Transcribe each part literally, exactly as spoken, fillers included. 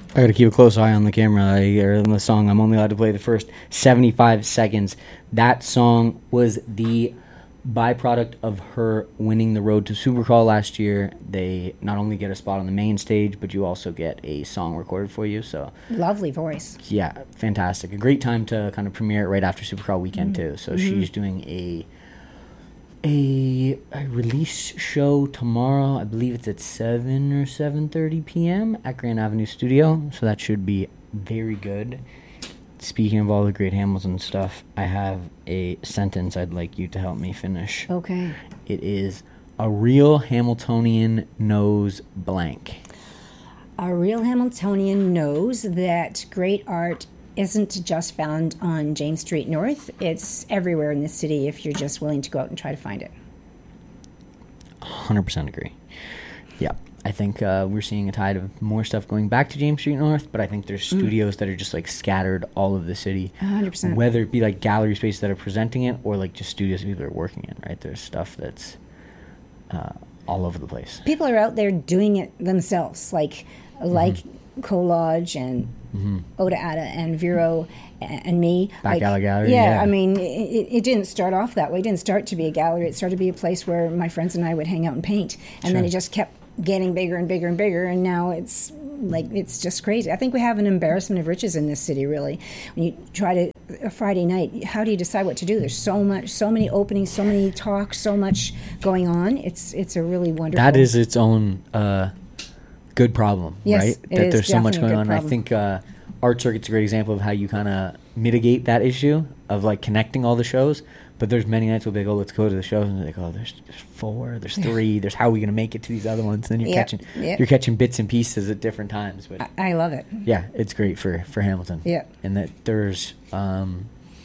I got to keep a close eye on the camera I, or in the song. I'm only allowed to play the first seventy-five seconds. That song was the byproduct of her winning the Road to Supercrawl last year. They not only get a spot on the main stage, but you also get a song recorded for you. So lovely voice. Yeah, fantastic. A great time to kind of premiere it right after Supercrawl weekend Mm-hmm. too. So Mm-hmm. she's doing a, a a release show tomorrow. I believe it's at seven or seven thirty p.m. at Grand Avenue Studio. So that should be very good. Speaking of all the great Hamilton stuff, I have a sentence I'd like you to help me finish. Okay. It is, a real Hamiltonian knows blank. A real Hamiltonian knows that great art isn't just found on James Street North. It's everywhere in the city if you're just willing to go out and try to find it. one hundred percent agree. Yeah. I think uh, we're seeing a tide of more stuff going back to James Street North, but I think there's studios mm. that are just like scattered all over the city. one hundred percent. Whether it be like gallery spaces that are presenting it or like just studios people are working in, right? There's stuff that's uh, all over the place. People are out there doing it themselves, like like mm-hmm. Collage and mm-hmm. Oda Ada and Vero and, and me. Back like, Alley Gallery. Yeah, yeah. I mean, it, it didn't start off that way. It didn't start to be a gallery. It started to be a place where my friends and I would hang out and paint. And sure. then it just kept getting bigger and bigger and bigger, and now it's like it's just crazy. I think we have an embarrassment of riches in this city, really. When you try to a Friday night, how do you decide what to do? There's so much, so many openings, so many talks, so much going on. It's it's a really wonderful. That is its own uh, good problem, yes, right? It that is there's so much going on. Problem. I think uh, Art Circuit's a great example of how you kind of mitigate that issue of like connecting all the shows. But there's many nights we'll be like, oh, let's go to the shows, and they're like, oh, there's, there's four, there's three, there's how are we gonna make it to these other ones? And then you're yep, catching yep. you're catching bits and pieces at different times. But I, I love it. Yeah, it's great for, for Hamilton. Yeah, and that there's um,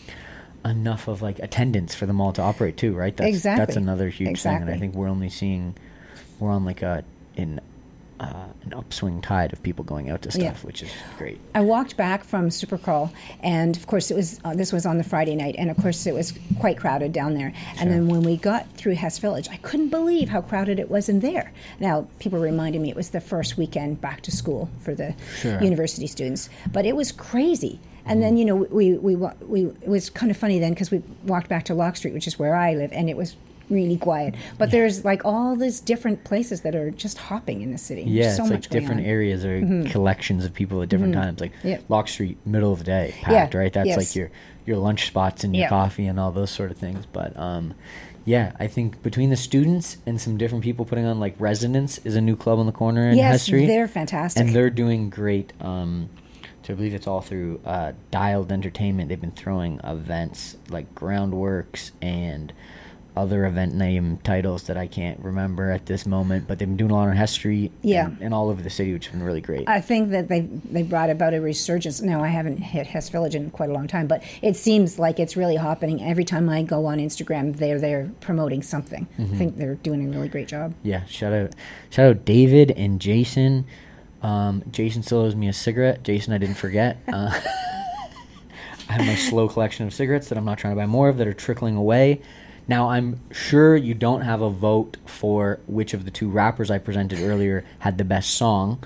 enough of like attendance for them all to operate too, right? That's, exactly. That's another huge exactly. thing, and I think we're only seeing we're on like a in. Uh, an upswing tide of people going out to stuff, yeah. which is great. I walked back from Supercrawl, and of course it was uh, this was on the Friday night, and of course it was quite crowded down there. Sure. And then when we got through Hess Village, I couldn't believe how crowded it was in there. Now people reminded me it was the first weekend back to school for the sure. university students, but it was crazy. And then you know we we we, we it was kind of funny then because we walked back to Lock Street, which is where I live, and it was really quiet, but yeah. there's like all these different places that are just hopping in the city. Yeah, there's so it's much like different on. areas or mm-hmm. collections of people at different mm-hmm. times. Like yep. Lock Street, middle of the day, packed, yeah. right? That's yes. like your your lunch spots and your yep. coffee and all those sort of things. But um, yeah, I think between the students and some different people putting on, like Resonance is a new club on the corner in yes, Hess Street. they're fantastic, and they're doing great. Um, so I believe it's all through uh, Dialed Entertainment. They've been throwing events like Groundworks and other event name titles that I can't remember at this moment, but they've been doing a lot on Hess Street yeah. and, and all over the city, which has been really great. I think that they they brought about a resurgence. Now, I haven't hit Hess Village in quite a long time, but it seems like it's really happening. Every time I go on Instagram, they're there promoting something. Mm-hmm. I think they're doing a really great job. Yeah, shout out, shout out David and Jason. Um, Jason still owes me a cigarette. Jason, I didn't forget. Uh, I have my slow collection of cigarettes that I'm not trying to buy more of that are trickling away. Now, I'm sure you don't have a vote for which of the two rappers I presented earlier had the best song,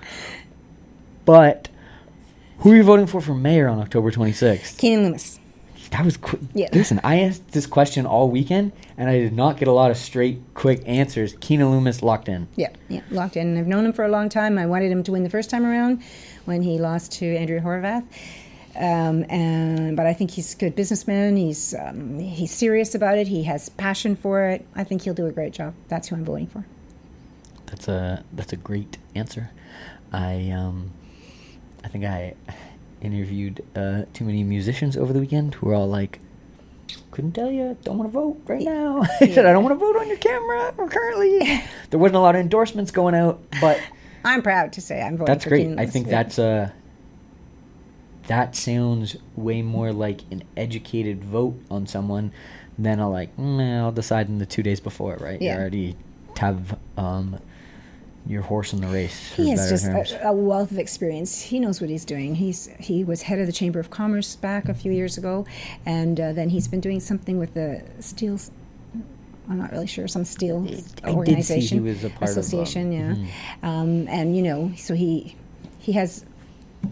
but who are you voting for for mayor on October twenty-sixth? Keenan Loomis. That was quick. Yeah. Listen, I asked this question all weekend, and I did not get a lot of straight, quick answers. Keenan Loomis locked in. Yeah, yeah, locked in. I've known him for a long time. I wanted him to win the first time around when he lost to Andrew Horvath. Um, and but I think he's a good businessman. He's um, he's serious about it. He has passion for it. I think he'll do a great job. That's who I'm voting for. That's a that's a great answer. I um, I think I interviewed uh, too many musicians over the weekend who were all like, couldn't tell you, don't want to vote right now. I yeah. said, I don't want to vote on your camera currently. There wasn't a lot of endorsements going out, but I'm proud to say I'm voting that's for great. Keenan I Loomis. think yeah. that's a that sounds way more like an educated vote on someone than a like, mm, I'll decide in the two days before, right? Yeah. You already have um, your horse in the race. He has just a, a wealth of experience. He knows what he's doing. He's He was head of the Chamber of Commerce back a few years ago, and uh, then he's been doing something with the steel, I'm not really sure, some steel I organization. Did see he was a part association, of, um, yeah. mm-hmm. Um, and, you know, so he he has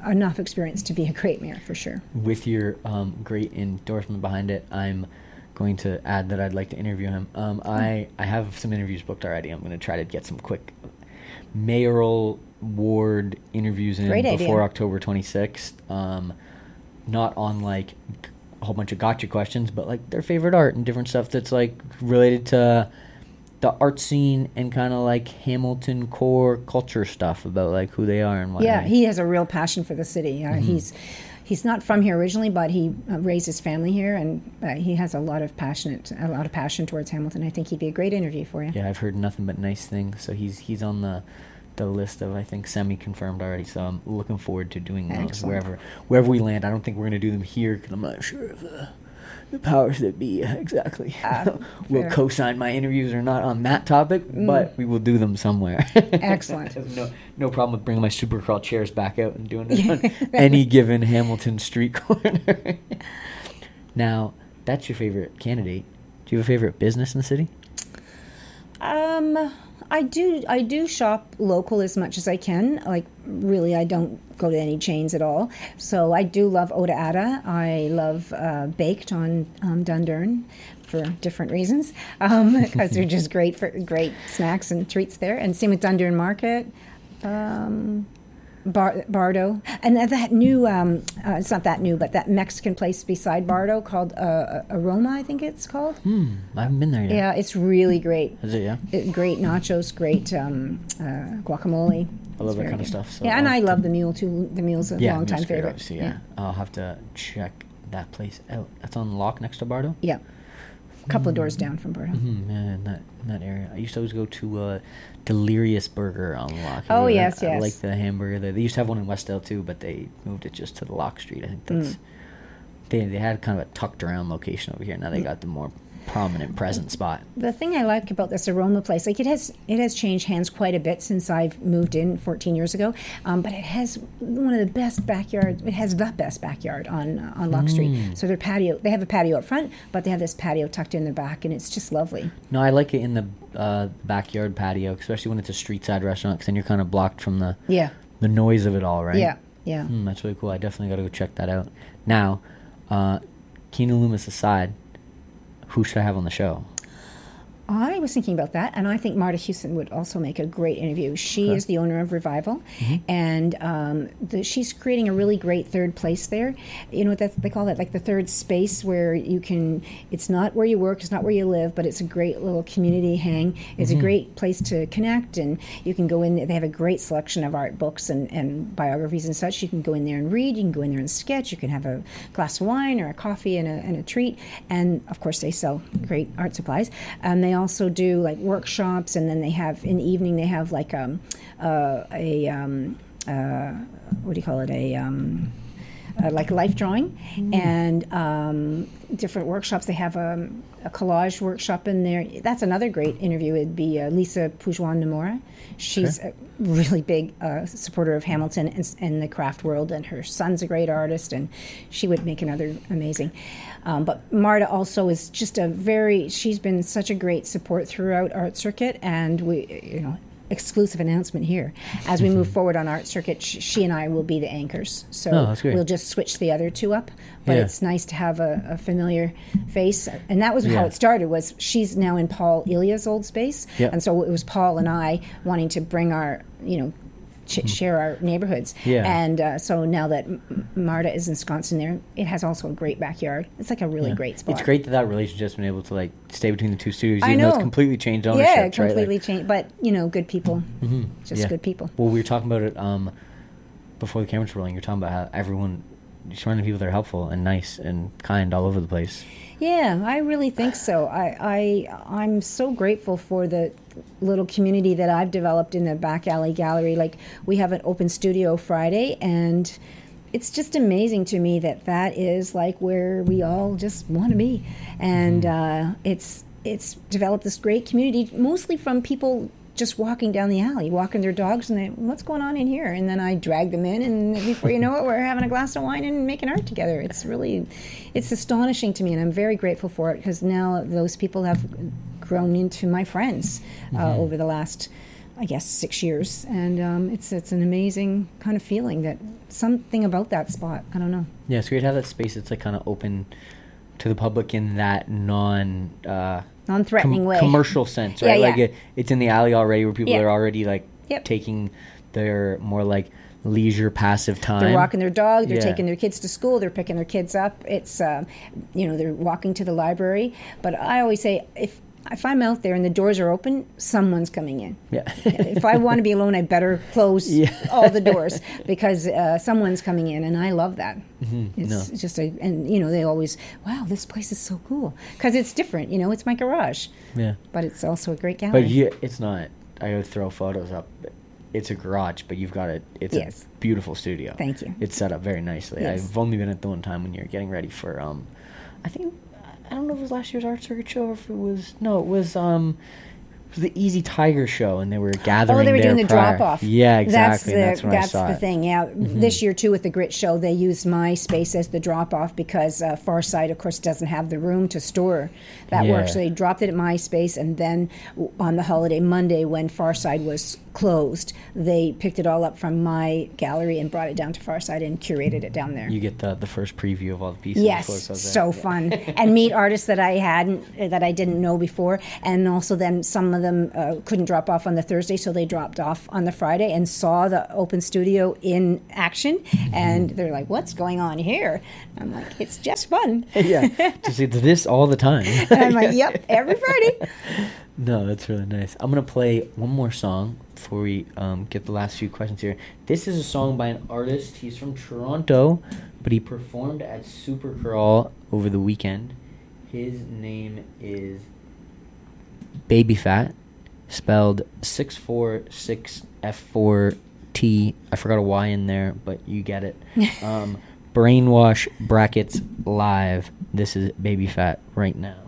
enough experience to be a great mayor for sure. With your um, great endorsement behind it, I'm going to add that I'd like to interview him. Um, I, I have some interviews booked already. I'm going to try to get some quick mayoral ward interviews in Great before idea. October twenty-sixth. Um, not on like a whole bunch of gotcha questions, but like their favorite art and different stuff that's like related to the art scene and kind of like Hamilton core culture stuff about like who they are and what. Yeah, he has a real passion for the city. Uh, Mm-hmm. He's he's not from here originally, but he uh, raised his family here, and uh, he has a lot of passionate, a lot of passion towards Hamilton. I think he'd be a great interview for you. Yeah, I've heard nothing but nice things. So he's he's on the the list of I think semi-confirmed already. So I'm looking forward to doing those Excellent. wherever wherever we land. I don't think we're going to do them here because I'm not sure if the, the powers that be exactly Uh, will fair. co-sign my interviews or not on that topic, but we will do them somewhere. Excellent. no no problem with bringing my supercrawl chairs back out and doing it on any given Hamilton street corner. Now, that's your favorite candidate. Do you have a favorite business in the city? Um, I do. I do shop local as much as I can. Like, really, I don't go to any chains at all. So I do love Oda Ada. I love uh, Baked on um, Dundurn for different reasons, because they're just great for great snacks and treats there. And same with Dundurn Market. Um, Bar- Bardo, and that, that new, um, uh, it's not that new, but that Mexican place beside Bardo called uh, Aroma, I think it's called. Hmm, I haven't been there yet. Yeah, it's really great. Is it, yeah? It, great nachos, great um, uh, guacamole. I It's love that very kind of good. stuff. So yeah, and I'll I have love to- the mule too. The mule's a yeah, long time Mule's great, favorite. obviously, yeah. I'll have to check that place out. That's on Lock next to Bardo? yeah, a couple of doors down from Bardo. Mm-hmm, yeah, in that, in that area. I used to always go to uh, Delirious Burger on Lock. Oh, I- yes, I yes. like the hamburger there. They used to have one in Westdale too, but they moved it just to the Lock Street. I think that's... Mm. They, they had kind of a tucked around location over here. Now they got the more prominent present spot. The thing I like about this Aroma place, like it has, it has changed hands quite a bit since I've moved in fourteen years ago. Um, but it has one of the best backyards. It has the best backyard on uh, on Lock Mm. Street. So their patio, they have a patio up front, but they have this patio tucked in the back, and it's just lovely. No, I like it in the uh, backyard patio, especially when it's a street side restaurant, because then you're kind of blocked from the, Yeah, the noise of it all, right? yeah, yeah. Mm, that's really cool. I definitely got to go check that out. Now, uh, Keanu Loomis aside, who should I have on the show? I was thinking about that, and I think Marta Houston would also make a great interview. She Okay. is the owner of Revival, and um, the, she's creating a really great third place there. You know what that's, they call it, like the third space, where you can. It's not where you work, it's not where you live, but it's a great little community hang. It's a great place to connect, and you can go in. They have a great selection of art books and, and biographies and such. You can go in there and read. You can go in there and sketch. You can have a glass of wine or a coffee and a, and a treat. And of course, they sell great art supplies. And they also do like workshops, and then they have in the evening they have like um, uh, a um, uh, what do you call it a um, uh, like life drawing and um, different workshops. They have um, a collage workshop in there. That's another great interview. It'd be uh, Lisa Pujuan Namora. She's Okay. a really big uh, supporter of Hamilton and, and the craft world, and her son's a great artist, and she would make another amazing. Um, but Marta also is just a very, she's been such a great support throughout Art Circuit, and we, you know, exclusive announcement here. As we move forward on Art Circuit, sh- she and I will be the anchors. So Oh, that's great. we'll just switch the other two up. But Yeah. it's nice to have a, a familiar face. And that was Yeah. how it started, was she's now in Paul Ilya's old space. Yep. And so it was Paul and I wanting to bring our, you know, ch- share our neighborhoods. Yeah. And uh, so now that M- Marta is ensconced in there, it has also a great backyard. It's like a really Yeah. great spot. It's great that that relationship's been able to like stay between the two studios, I even though it's know. completely changed ownership. Yeah, right? Like- completely changed. But, you know, good people. Mhm. Just Yeah. good people. Well, we were talking about it um, before the cameras were rolling. You're talking about how everyone, you're surrounding people that are helpful and nice and kind all over the place. Yeah, I really think so. I, I I'm so grateful for the little community that I've developed in the back alley gallery. Like, we have an open studio Friday, and it's just amazing to me that that is like where we all just want to be, and uh, it's it's developed this great community, mostly from people just walking down the alley, walking their dogs, and they, what's going on in here? And then I drag them in, and before you know it, we're having a glass of wine and making art together. It's really, it's astonishing to me, and I'm very grateful for it, because now those people have grown into my friends uh, over the last I guess, six years. And um, it's it's an amazing kind of feeling that something about that spot. I don't know. Yeah, it's great to have that space that's like kind of open to the public in that non uh, non-threatening com- way, commercial sense, right? Yeah, like yeah. It, it's in the alley already, where people Yeah. are already like Yep. taking their more like leisure passive time. They're walking their dog. They're Yeah. taking their kids to school. They're picking their kids up. It's, uh, you know, they're walking to the library. But I always say, if if I'm out there and the doors are open, someone's coming in. Yeah. If I want to be alone, I better close Yeah. all the doors because uh, someone's coming in, and I love that. Mm-hmm. It's No. just a, and you know, they always, wow, this place is so cool because it's different. You know, it's my garage, Yeah. but it's also a great gallery. But you, it's not. I would throw photos up. It's a garage, but you've got it. It's Yes. a beautiful studio. Thank you. It's set up very nicely. Yes. I've only been at the one time when you're getting ready for. Um, I think I don't know if it was last year's Art Circuit show or if it was no, it was um, it was the Easy Tiger show, and they were gathering. Oh, they were there doing the prior. drop off. Yeah, exactly. That's That's, the, when that's I saw the it. thing. Yeah, this year too with the Grit show, they used my space as the drop off because uh, Farside, of course, doesn't have the room to store that Yeah. work. So they dropped it at my space, and then w- on the holiday Monday when Farside was closed, they picked it all up from my gallery and brought it down to Farside and curated it down there. You get the the first preview of all the pieces. Yes, before it goes so there. fun, and meet artists that I hadn't, uh, that I didn't know before, and also then some of them uh, couldn't drop off on the Thursday, so they dropped off on the Friday and saw the open studio in action, and they're like, "What's going on here?" I'm like, "It's just fun." Yeah, to see this all the time. And I'm like, "Yep, every Friday." No, that's really nice. I'm gonna play one more song before we um, get the last few questions here. This is a song by an artist. He's from Toronto, but he performed at Supercrawl over the weekend. His name is Baby Fat, spelled six four six F four T. I forgot a Y in there, but you get it. Um, Brainwash brackets live. This is Baby Fat right now.